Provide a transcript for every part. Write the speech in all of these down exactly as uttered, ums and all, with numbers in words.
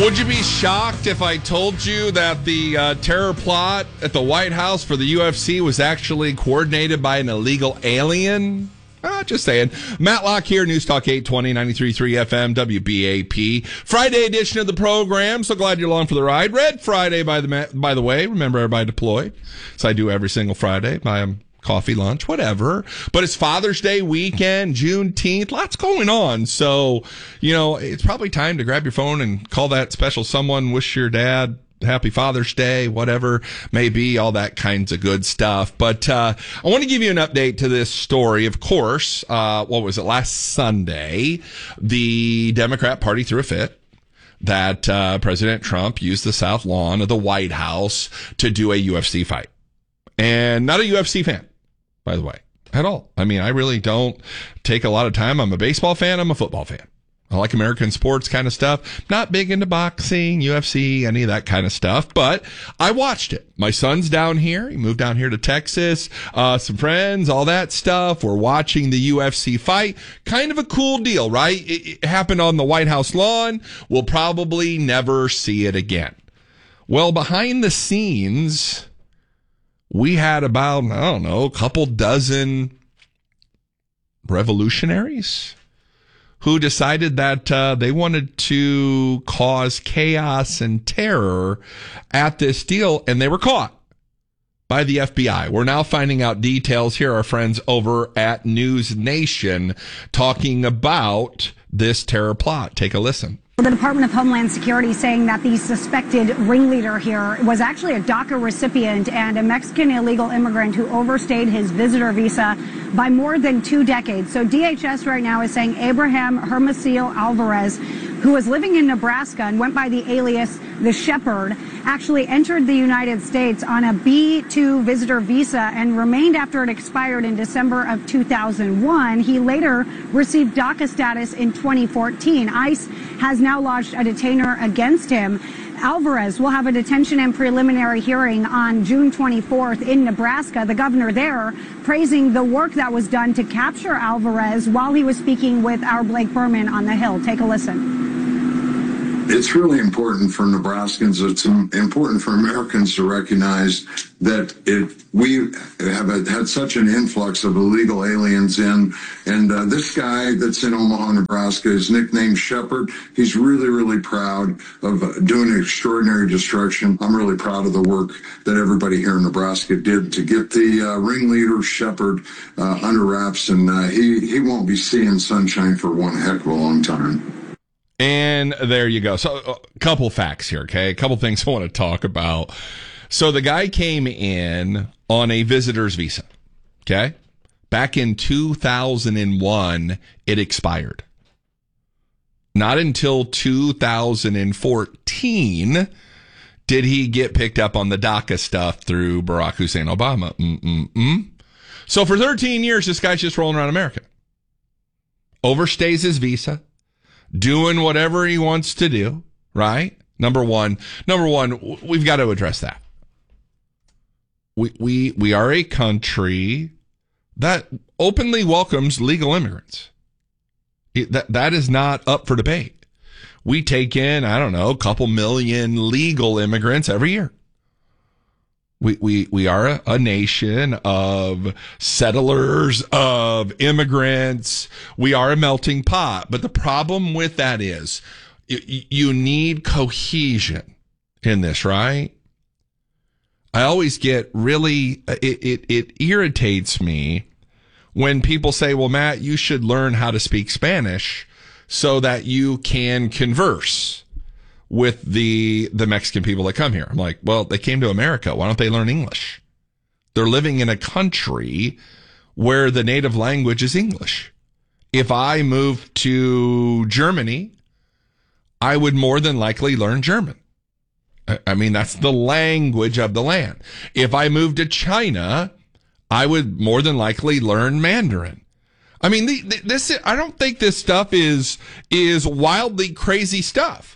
Would you be shocked if I told you that the uh, terror plot at the White House for the U F C was actually coordinated by an illegal alien? Uh, just saying. Matt Locke here, News Talk eight twenty, ninety-three point three F M, W B A P. Friday edition of the program. So glad you're along for the ride. Red Friday, by the by the way. Remember, everybody deployed. So I do every single Friday. Buy them coffee, lunch, whatever. But it's Father's Day weekend, Juneteenth. Lots going on. So, you know, it's probably time to grab your phone and call that special someone, wish your dad Happy Father's Day, whatever may be, all that kinds of good stuff. But uh I want to give you an update to this story. Of course, uh what was it, last Sunday, the Democrat Party threw a fit that uh President Trump used the South Lawn of the White House to do a U F C fight. And not a U F C fan, by the way, at all. I mean, I really don't take a lot of time. I'm a baseball fan. I'm a football fan. I like American sports kind of stuff. Not big into boxing, U F C, any of that kind of stuff. But I watched it. My son's down here. He moved down here to Texas. Uh, some friends, all that stuff. We're watching the U F C fight. Kind of a cool deal, right? It, it happened on the White House lawn. We'll probably never see it again. Well, behind the scenes, we had about, I don't know, a couple dozen revolutionaries who decided that uh, they wanted to cause chaos and terror at this deal, and they were caught by the F B I. We're now finding out details. Here are our friends over at News Nation talking about this terror plot. Take a listen. The Department of Homeland Security saying that the suspected ringleader here was actually a DACA recipient and a Mexican illegal immigrant who overstayed his visitor visa by more than two decades. So D H S right now is saying Abraham Hermosillo Alvarez, who was living in Nebraska and went by the alias The Shepherd, actually entered the United States on a B two visitor visa and remained after it expired in December of two thousand one. He later received DACA status in twenty fourteen. ICE has now lodged a detainer against him. Alvarez will have a detention and preliminary hearing on June twenty-fourth in Nebraska. The governor there praising the work that was done to capture Alvarez while he was speaking with our Blake Berman on the Hill. Take a listen. It's really important for Nebraskans. It's important for Americans to recognize that it, we have a, had such an influx of illegal aliens in. And uh, this guy that's in Omaha, Nebraska is nicknamed Shepherd. He's really, really proud of uh, doing extraordinary destruction. I'm really proud of the work that everybody here in Nebraska did to get the uh, ringleader Shepherd uh, under wraps. And uh, he, he won't be seeing sunshine for one heck of a long time. And there you go. So a couple facts here, okay? A couple things I want to talk about. So the guy came in on a visitor's visa, okay? Back in two thousand one, it expired. Not until two thousand fourteen did he get picked up on the DACA stuff through Barack Hussein Obama. Mm-mm-mm. So for thirteen years, this guy's just rolling around America. Overstays his visa. Doing whatever he wants to do, right? Number one. Number one, we've got to address that. We we we are a country that openly welcomes legal immigrants. It, that that is not up for debate. We take in, I don't know, a couple million legal immigrants every year. We we we are a, a nation of settlers, of immigrants. We are a melting pot. But the problem with that is you, you need cohesion in this, right? I always get really, it, it, it irritates me when people say, well, Matt, you should learn how to speak Spanish so that you can converse with the the Mexican people that come here. I'm like, well, they came to America. Why don't they learn English? They're living in a country where the native language is English. If I moved to Germany, I would more than likely learn German. I mean, that's the language of the land. If I moved to China, I would more than likely learn Mandarin. I mean, the, the, this, I don't think this stuff is, is wildly crazy stuff.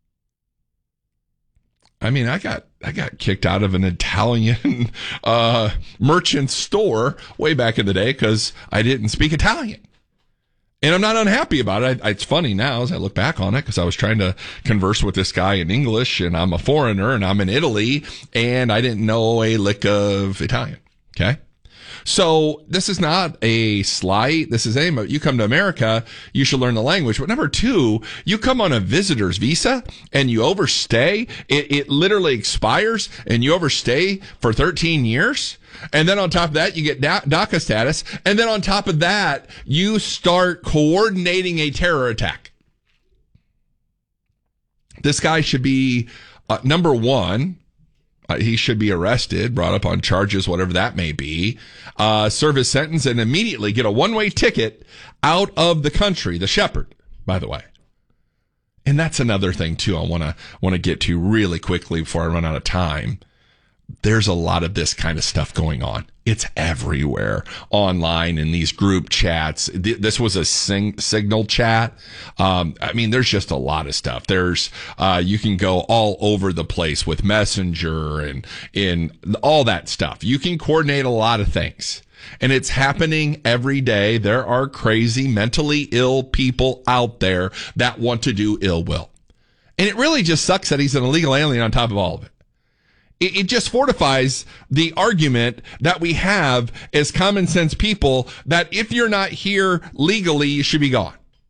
I mean, I got I got kicked out of an Italian uh, merchant store way back in the day because I didn't speak Italian. And I'm not unhappy about it. I, it's funny now as I look back on it because I was trying to converse with this guy in English, and I'm a foreigner and I'm in Italy and I didn't know a lick of Italian. Okay. So this is not a slight. This is a, you come to America, you should learn the language. But number two, you come on a visitor's visa and you overstay. It, it literally expires and you overstay for thirteen years. And then on top of that, you get DACA status. And then on top of that, you start coordinating a terror attack. This guy should be, uh, number one, Uh, he should be arrested, brought up on charges, whatever that may be, uh, serve his sentence, and immediately get a one-way ticket out of the country. The shepherd, by the way. And that's another thing, too, I want to want to get to really quickly before I run out of time. There's a lot of this kind of stuff going on. It's everywhere online in these group chats. This was a sing, signal chat. Um, I mean, there's just a lot of stuff. There's, uh, you can go all over the place with Messenger and in all that stuff. You can coordinate a lot of things. And it's happening every day. There are crazy, mentally ill people out there that want to do ill will. And it really just sucks that he's an illegal alien on top of all of it. It just fortifies the argument that we have as common sense people that if you're not here legally, you should be gone.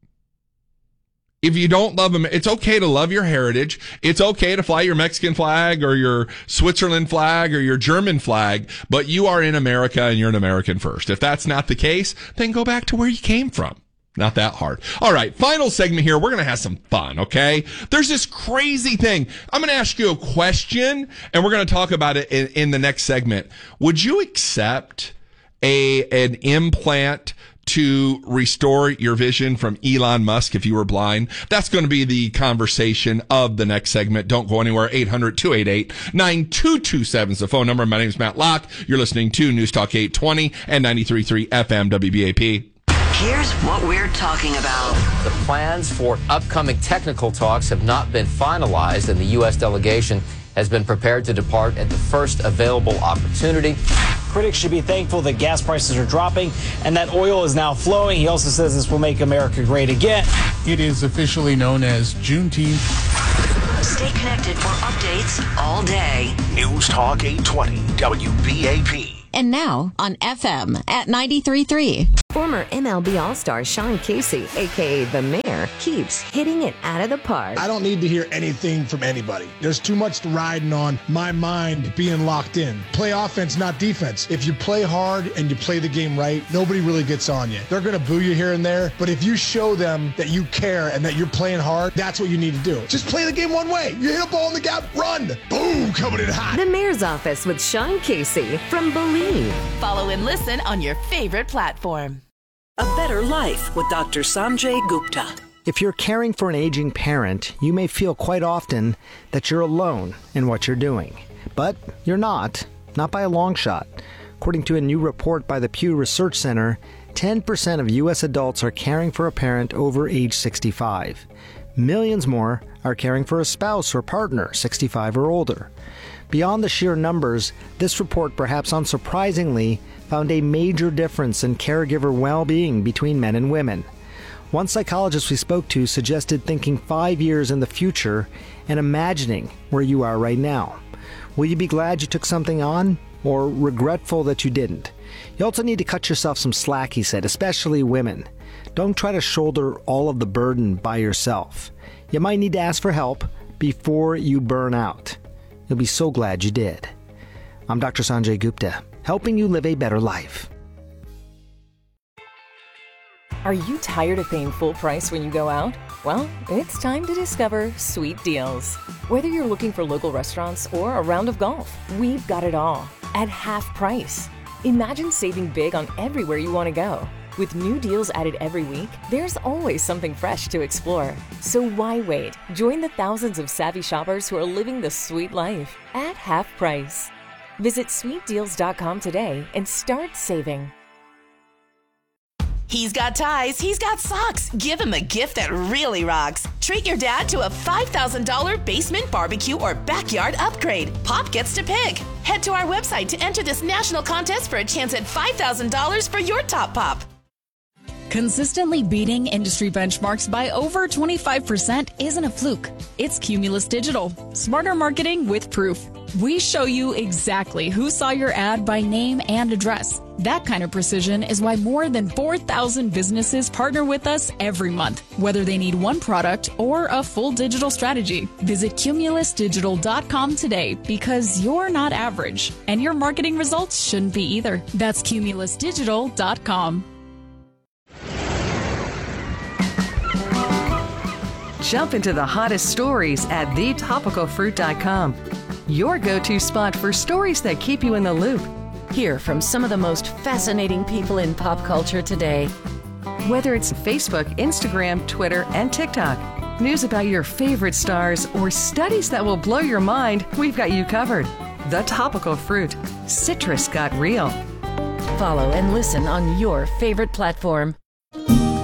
If you don't love them, it's okay to love your heritage. It's okay to fly your Mexican flag or your Switzerland flag or your German flag, but you are in America and you're an American first. If that's not the case, then go back to where you came from. Not that hard. All right, final segment here. We're going to have some fun, okay? There's this crazy thing. I'm going to ask you a question, and we're going to talk about it in, in the next segment. Would you accept a an implant to restore your vision from Elon Musk if you were blind? That's going to be the conversation of the next segment. Don't go anywhere. eight hundred, two eight eight, nine two two seven is the phone number. My name is Matt Locke. You're listening to News Talk eight twenty and ninety-three point three F M W B A P. Here's what we're talking about. The plans for upcoming technical talks have not been finalized, and the U S delegation has been prepared to depart at the first available opportunity. Critics should be thankful that gas prices are dropping and that oil is now flowing. He also says this will make America great again. It is officially known as Juneteenth. Stay connected for updates all day. News Talk eight twenty W B A P. And now on F M at ninety-three point three. Former M L B All-Star Sean Casey, a k a. The Mayor, keeps hitting it out of the park. I don't need to hear anything from anybody. There's too much riding on my mind being locked in. Play offense, not defense. If you play hard and you play the game right, nobody really gets on you. They're going to boo you here and there, but if you show them that you care and that you're playing hard, that's what you need to do. Just play the game one way. You hit a ball in the gap, run. Boom, coming in hot. The Mayor's Office with Sean Casey from Believe. Follow and listen on your favorite platform. A Better Life with Doctor Sanjay Gupta. If you're caring for an aging parent, you may feel quite often that you're alone in what you're doing. But you're not, not by a long shot. According to a new report by the Pew Research Center, ten percent of U S adults are caring for a parent over age sixty-five. Millions more are caring for a spouse or partner sixty-five or older. Beyond the sheer numbers, this report, perhaps unsurprisingly, found a major difference in caregiver well-being between men and women. One psychologist we spoke to suggested thinking five years in the future and imagining where you are right now. Will you be glad you took something on, or regretful that you didn't? You also need to cut yourself some slack, he said, especially women. Don't try to shoulder all of the burden by yourself. You might need to ask for help before you burn out. You'll be so glad you did. I'm Doctor Sanjay Gupta, helping you live a better life. Are you tired of paying full price when you go out? Well, it's time to discover Sweet Deals. Whether you're looking for local restaurants or a round of golf, we've got it all at half price. Imagine saving big on everywhere you want to go. With new deals added every week, there's always something fresh to explore. So why wait? Join the thousands of savvy shoppers who are living the sweet life at half price. Visit sweet deals dot com today and start saving. He's got ties, he's got socks. Give him a gift that really rocks. Treat your dad to a five thousand dollars basement barbecue or backyard upgrade. Pop gets to pick. Head to our website to enter this national contest for a chance at five thousand dollars for your top pop. Consistently beating industry benchmarks by over twenty-five percent isn't a fluke. It's Cumulus Digital. Smarter marketing with proof. We show you exactly who saw your ad by name and address. That kind of precision is why more than four thousand businesses partner with us every month, whether they need one product or a full digital strategy. Visit cumulus digital dot com today because you're not average, and your marketing results shouldn't be either. That's cumulus digital dot com. Jump into the hottest stories at the topical fruit dot com. Your go-to spot for stories that keep you in the loop. Hear from some of the most fascinating people in pop culture today. Whether it's Facebook, Instagram, Twitter, and TikTok, news about your favorite stars, or studies that will blow your mind, we've got you covered. The Topical Fruit. Citrus got real. Follow and listen on your favorite platform.